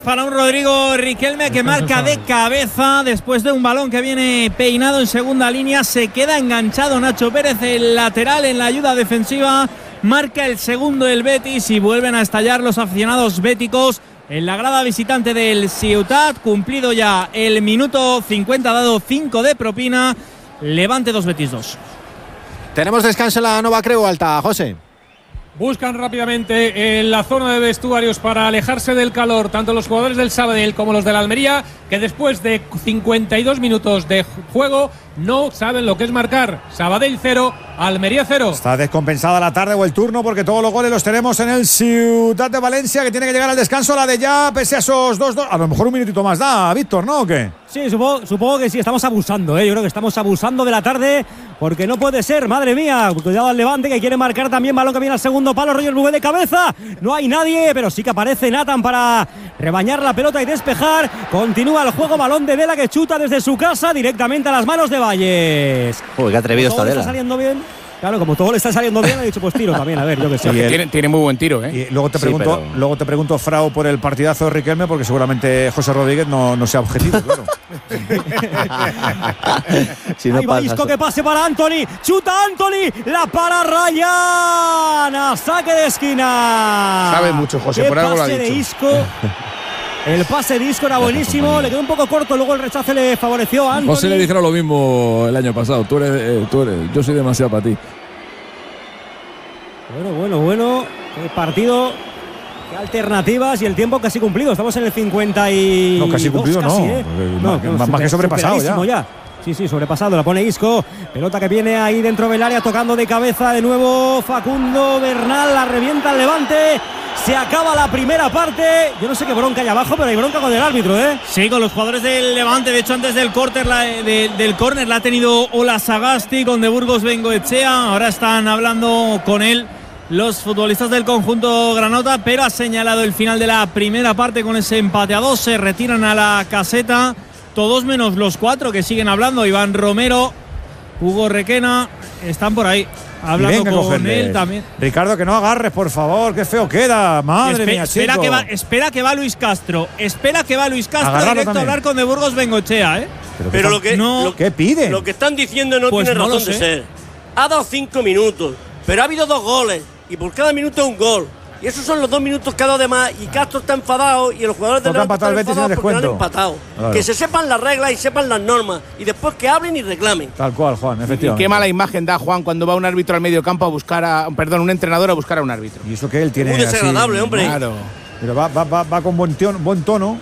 Para un Rodrigo Riquelme que marca de cabeza después de un balón que viene peinado en segunda línea. Se queda enganchado Nacho Pérez, el lateral, en la ayuda defensiva. Marca el segundo el Betis y vuelven a estallar los aficionados béticos en la grada visitante del Ciutat. Cumplido ya el minuto 50, dado 5 de propina. Levante 2, Betis 2. Tenemos descanso en la Nova Creu Alta, José. Buscan rápidamente en la zona de vestuarios para alejarse del calor tanto los jugadores del Sabadell como los de la Almería, que después de 52 minutos de juego no saben lo que es marcar. Sabadell 0, Almería 0. Está descompensada la tarde o el turno porque todos los goles los tenemos en el Ciutat de Valencia, que tiene que llegar al descanso la de ya, pese a esos 2-2. A lo mejor un minutito más da, Víctor, ¿no? ¿O qué? Sí, supongo que sí, estamos abusando, yo creo que estamos abusando de la tarde, porque no puede ser, madre mía. Cuidado al Levante, que quiere marcar también, balón que viene al segundo palo, Roger Bouvet de cabeza, no hay nadie, pero sí que aparece Nathan para rebañar la pelota y despejar. Continúa el juego, balón de Dela que chuta desde su casa directamente a las manos de Valles. Uy, qué atrevido está Dela. ¿Está saliendo bien? Claro, como todo le está saliendo bien, he dicho pues tiro también, a ver, yo que sé. Tiene muy buen tiro, ¿eh? Y luego te pregunto, Frau, por el partidazo de Riquelme, porque seguramente José Rodríguez no sea objetivo, claro. Si no ahí va Isco, que pase para Antony, chuta Antony, la para Ryan, a saque de esquina. Sabe mucho, José, por algo lo ha dicho. De Isco. El pase de Isco era buenísimo, le quedó un poco corto, luego el rechace le favoreció a Antony. José le dijeron lo mismo el año pasado, tú eres, yo soy demasiado para ti. Bueno, el partido, qué alternativas y el tiempo casi cumplido, estamos en el 52. No, casi cumplido casi, más que sobrepasado ya. Sí, sobrepasado, la pone Isco, pelota que viene ahí dentro del área, tocando de cabeza de nuevo Facundo Bernal, la revienta el Levante, se acaba la primera parte. Yo no sé qué bronca hay abajo, pero hay bronca con el árbitro, ¿eh? Sí, con los jugadores del Levante. De hecho, antes del córner la ha tenido Ola Sagasti con De Burgos Bengoechea. Ahora están hablando con él los futbolistas del conjunto granota, pero ha señalado el final de la primera parte con ese empate a 2. Se retiran a la caseta todos menos los 4 que siguen hablando. Iván Romero, Hugo Requena, están por ahí hablando con él también. Ricardo, que no agarres, por favor, qué feo queda. Madre mía, espera que va Luis Castro. Espera que va Luis Castro directo a hablar con De Burgos Bengoechea, ¿eh? Pero ¿qué pide? Lo que están diciendo no pues tiene no razón de ser. Ha dado 5 minutos, pero ha habido 2 goles y por cada minuto un gol. Y esos son los 2 minutos que ha dado de más. Y Castro está enfadado y los jugadores del Levante están enfadados porque han empatado. Claro. Que se sepan las reglas y sepan las normas. Y después que hablen y reclamen. Tal cual, Juan, efectivamente. Y qué mala imagen da, Juan, cuando va un árbitro al medio campo a buscar un entrenador a buscar a un árbitro. Y eso que él tiene. Muy desagradable, así, hombre. Claro. Pero va con buen tono.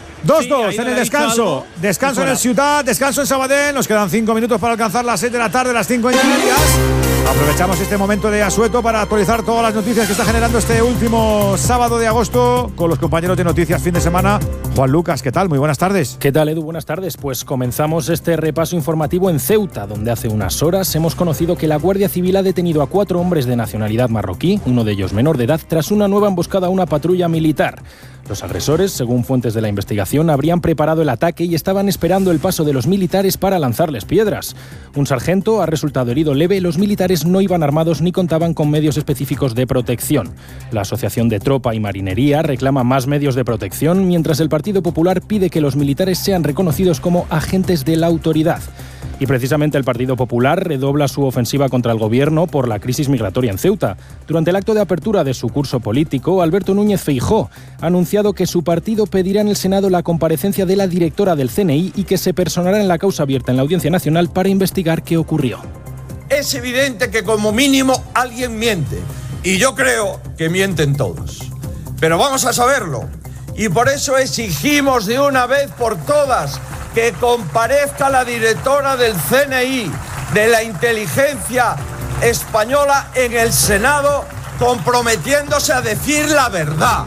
2-2 en el descanso. Descanso en el Ciutat, descanso en Sabadell. Nos quedan 5 minutos para alcanzar las 6 de la tarde, las 5 en Canarias. Aprovechamos este momento de asueto para actualizar todas las noticias que está generando este último sábado de agosto con los compañeros de Noticias Fin de Semana. Juan Lucas, ¿qué tal? Muy buenas tardes. ¿Qué tal, Edu? Buenas tardes. Pues comenzamos este repaso informativo en Ceuta, donde hace unas horas hemos conocido que la Guardia Civil ha detenido a 4 hombres de nacionalidad marroquí, uno de ellos menor de edad, tras una nueva emboscada a una patrulla militar. Los agresores, según fuentes de la investigación, habrían preparado el ataque y estaban esperando el paso de los militares para lanzarles piedras. Un sargento ha resultado herido leve. Los militares no iban armados ni contaban con medios específicos de protección. La Asociación de Tropa y Marinería reclama más medios de protección, mientras el Partido Popular pide que los militares sean reconocidos como agentes de la autoridad. Y precisamente el Partido Popular redobla su ofensiva contra el gobierno por la crisis migratoria en Ceuta. Durante el acto de apertura de su curso político, Alberto Núñez Feijóo ha anunciado que su partido pedirá en el Senado la comparecencia de la directora del CNI y que se personará en la causa abierta en la Audiencia Nacional para investigar qué ocurrió. Es evidente que como mínimo alguien miente. Y yo creo que mienten todos. Pero vamos a saberlo. Y por eso exigimos de una vez por todas que comparezca la directora del CNI, de la inteligencia española, en el Senado, comprometiéndose a decir la verdad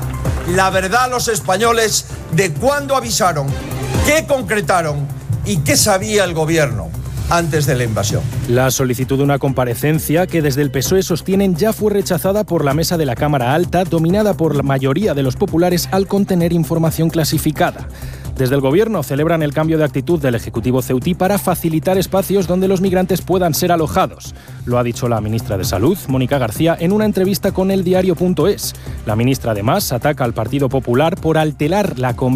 a los españoles de cuándo avisaron, qué concretaron y qué sabía el gobierno antes de la invasión. La solicitud de una comparecencia que desde el PSOE sostienen ya fue rechazada por la mesa de la Cámara Alta, dominada por la mayoría de los populares al contener información clasificada. Desde el Gobierno celebran el cambio de actitud del Ejecutivo ceutí para facilitar espacios donde los migrantes puedan ser alojados. Lo ha dicho la ministra de Salud, Mónica García, en una entrevista con eldiario.es. La ministra además ataca al Partido Popular por alterar la convivencia